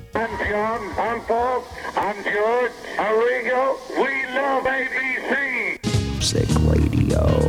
I'm John, I'm Paul, I'm George, I'm Ringo. We love ABC. Sick Radio.